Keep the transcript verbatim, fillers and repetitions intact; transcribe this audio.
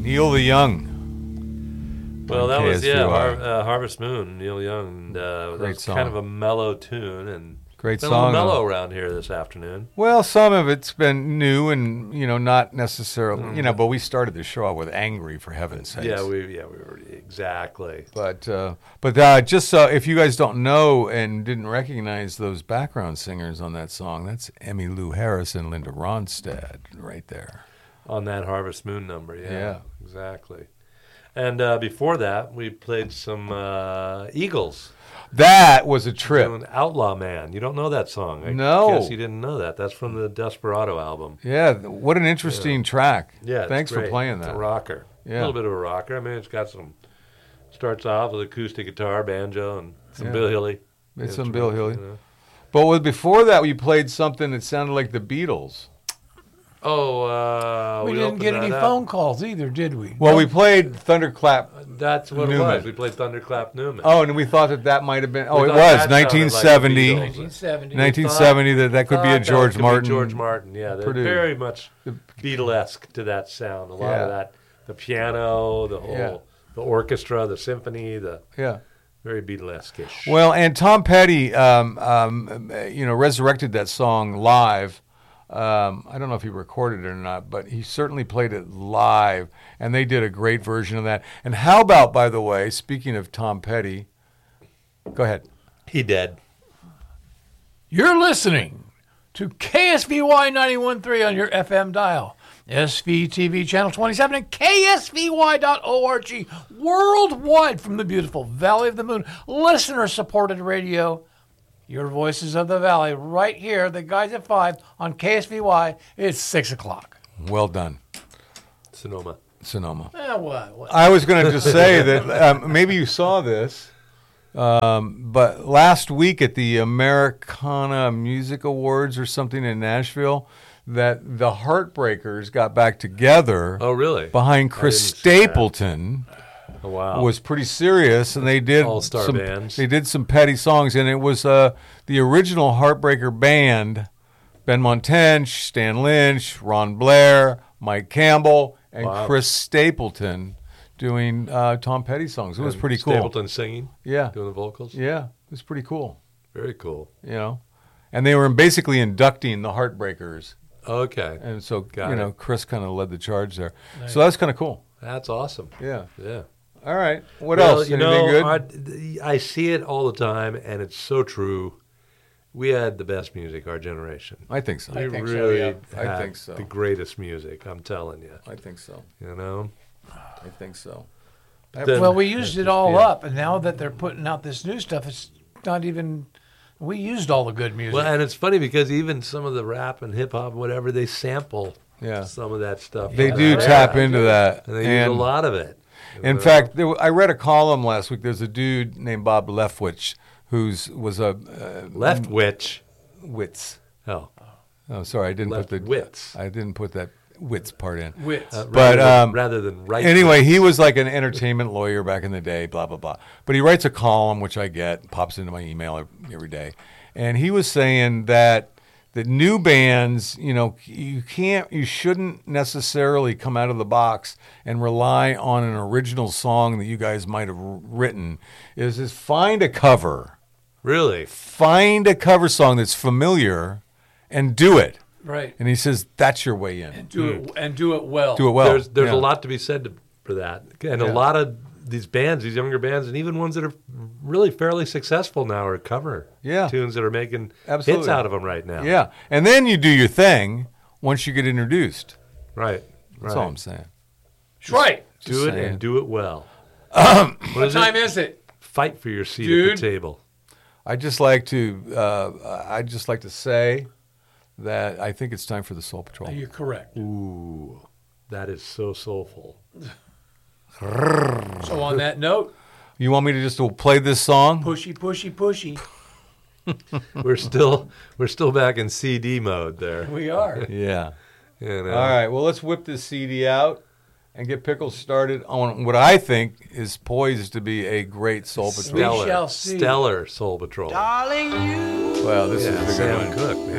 Neil the Young. Well, that was, yeah, Har- uh, Harvest Moon, Neil Young. Uh, Great that's song. kind of a mellow tune. and Great it's been song. a little mellow around here this afternoon. Well, some of it's been new and, you know, not necessarily, Mm. you know, but we started the show out with Angry, for heaven's sakes. Yeah, we yeah we were, exactly. But, uh, but uh, just so if you guys don't know and didn't recognize those background singers on that song, that's Emmylou Harris and Linda Ronstadt right there. On that Harvest Moon number, yeah. Yeah. Exactly. And uh, before that, we played some uh, Eagles. That was a trip. Doing Outlaw Man. You don't know that song. I No. guess you didn't know that. That's from the Desperado album. Yeah, what an interesting Yeah. track. Yeah, it's Thanks for great. playing It's that. a rocker. Yeah. A little bit of a rocker. I mean, it's got some, starts off with acoustic guitar, banjo, and some Yeah. Bill Hilly. It's some instruments, Bill Hilly. you know. But with, before that, we played something that sounded like the Beatles. Oh, uh, we, we didn't opened get that any up. phone calls either, did we? Well, we played Thunderclap. That's what Newman. it was. We played Thunderclap Newman. Oh, and we thought that that might have been. Oh, We it thought was that sounded like the nineteen seventy. Beatles. nineteen seventy. nineteen seventy. That that could be a Thought that George could be Martin. George Martin, yeah. They're produced. very much Beatlesque to that sound. A lot Yeah. of that, the piano, the whole, Yeah. the orchestra, the symphony, the Yeah. very Beatlesque-ish. Well, and Tom Petty, um, um, you know, resurrected that song live. Um, I don't know if he recorded it or not, but he certainly played it live, and they did a great version of that. And how about, by the way, speaking of Tom Petty, go ahead. He dead. You're listening to K S V Y ninety-one point three on your F M dial, S V T V channel twenty-seven, and K S V Y dot org worldwide from the beautiful Valley of the Moon. Listener-supported radio. Your Voices of the Valley right here, the guys at five on K S V Y. It's six o'clock. Well done, Sonoma. Sonoma. Eh, what, what? I was going to just say that um, maybe you saw this, um, but last week at the Americana Music Awards or something in Nashville, that the Heartbreakers got back together Oh, really? behind Chris I didn't see that. Stapleton. Oh, wow. Was pretty serious, and they did All-star some, bands. They did some Petty songs, and it was uh, the original Heartbreaker band: Ben Montench, Stan Lynch, Ron Blair, Mike Campbell, and Wow. Chris Stapleton doing uh, Tom Petty songs. It was And pretty cool. Stapleton singing, Yeah, doing the vocals. yeah, it was pretty cool. Very cool. You know, and they were basically inducting the Heartbreakers, Okay. and so Got you know, it. Chris kind of led the charge there. So that's kind of cool. That's awesome. Yeah. Yeah. All right. What Well, else? You Anything know, good? I, I see it all the time, and it's so true. We had the best music, our generation. I think so. We think so, really yeah. I had think so. the greatest music, I'm telling you. I think so. You know? I think so. Then- Well, we used it all Yeah. up, and now that they're putting out this new stuff, it's not even. We used all the good music. Well, and it's funny because even some of the rap and hip hop, whatever, they sample Yeah. some of that stuff. They from do that tap era. into that. And they use And a lot of it. you in know? fact, there, wa- I read a column last week. There's a dude named Bob Leftwich who's was a uh, Left Witch. Wits. Oh, Oh, sorry, I didn't Left put the Wits. I didn't put that Wits part in. Wits. Uh, But, rather than, um, rather than right. Anyway, wits. he was like an entertainment lawyer back in the day, blah, blah, blah. But he writes a column, which I get, pops into my email every, every day. And he was saying that that new bands, you know, you can't, you shouldn't necessarily come out of the box and rely on an original song that you guys might have written. Is is find a cover, Really? find a cover song that's familiar, and do it. Right. And he says that's your way in. And do it and do it well. Do it well. there's there's Yeah. a lot to be said to, for that, and Yeah. a lot of these bands, these younger bands, and even ones that are really fairly successful now, are cover Yeah. tunes that are making Absolutely. hits out of them right now. Yeah, and then you do your thing once you get introduced. right. That's right. all I'm saying. That's right. Do Just it saying. and do it well. What What is time it? is it? Fight for your seat Dude. at the table. I just like to. Uh, I just like to say that I think it's time for the Soul Patrol. You're correct. Ooh, that is so soulful. So on that note, You want me to just play this song? pushy, pushy, pushy. we're still we're still back in C D mode there. We are. Yeah. You know? All right. Well, let's whip this C D out and get Pickles started on what I think is poised to be a great Soul Patrol. We Stellar, shall see. stellar Soul Patrol. Darling, you Well, this Yeah, is a good Sam one. Cooke, man.